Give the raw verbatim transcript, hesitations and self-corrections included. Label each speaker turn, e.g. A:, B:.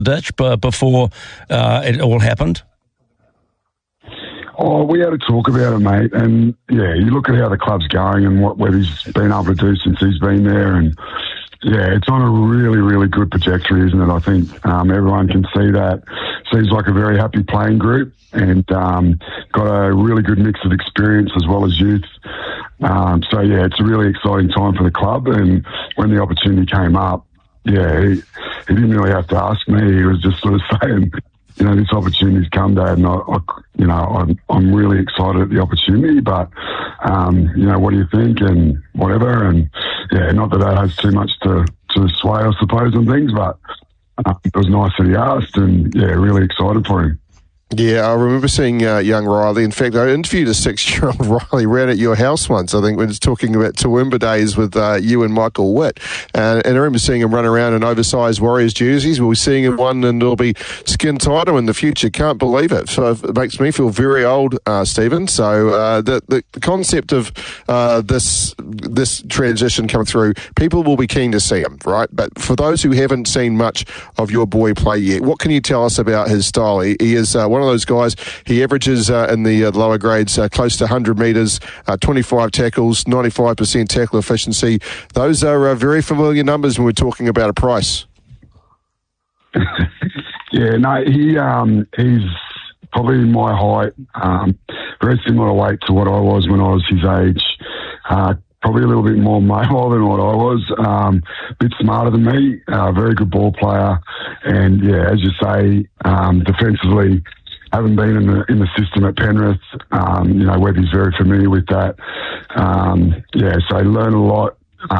A: ditch but before uh, it all happened?
B: Oh, we had a talk about it, mate. And, yeah, you look at how the club's going and what Webby's been able to do since he's been there. And, yeah, it's on a really, really good trajectory, isn't it? I think um, everyone can see that. Seems like a very happy playing group and um, got a really good mix of experience as well as youth. Um, so, yeah, it's a really exciting time for the club. And when the opportunity came up, yeah, he, he didn't really have to ask me. He was just sort of saying, you know, this opportunity's come, Dad, and I, I you know, I'm, I'm really excited at the opportunity, but, um, you know, what do you think and whatever, and, yeah, not that that has too much to, to sway, I suppose, and things, but uh, it was nice that he asked, and, yeah, really excited for him.
C: Yeah, I remember seeing uh, young Riley. In fact, I interviewed a six-year-old Riley round at your house once, I think, when he was talking about Toowoomba days with uh, you and Michael Witt. Uh, and I remember seeing him run around in oversized Warriors jerseys. We'll be seeing him one and it'll be skin tighter in the future. Can't believe it. So it makes me feel very old, uh, Stephen. So uh, the, the the concept of uh, this this transition come through, people will be keen to see him, right? But for those who haven't seen much of your boy play yet, what can you tell us about his style? He, he is uh, one of those guys. He averages uh, in the uh, lower grades uh, close to one hundred metres, uh, twenty-five tackles, ninety-five percent tackle efficiency. Those are uh, very familiar numbers when we're talking about a price.
B: Yeah, no, he um, he's probably my height, um, very similar weight to what I was when I was his age. Uh, Probably a little bit more mobile than what I was. Um, a bit smarter than me. Uh, very good ball player, and yeah, as you say, um, defensively, haven't been in the in the system at Penrith. Um, you know, Webby's very familiar with that. Um, yeah, so learn a lot